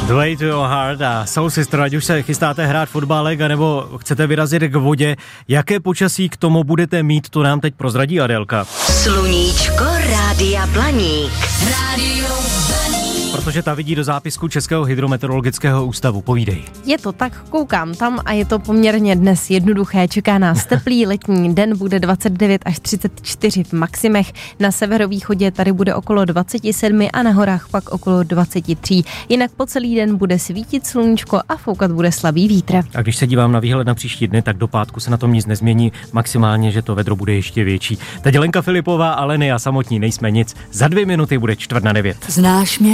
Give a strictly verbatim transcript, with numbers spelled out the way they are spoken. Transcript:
The Way to Your Heart a Soul Sister, ať už se chystáte hrát fotbálek, anebo chcete vyrazit k vodě, jaké počasí k tomu budete mít, to nám teď prozradí Adélka. Sluníčko Rádia Blaník. Rádio Blaník. Protože ta vidí do zápisku Českého hydrometeorologického ústavu. Povídej. Je to tak, koukám tam a je to poměrně dnes jednoduché. Čeká nás teplý letní den, bude dvacet devět až třicet čtyři v maximech. Na severovýchodě tady bude okolo dvacet sedm a na horách pak okolo dvacet tři. Jinak po celý den bude svítit sluníčko a foukat bude slabý vítr. A když se dívám na výhled na příští dny, tak do pátku se na tom nic nezmění, maximálně, že to vedro bude ještě větší. Teď Lenka Filipová a Leny a samotní nejsme nic. Za dvě minuty bude čtvrt na devět. Znáš mě?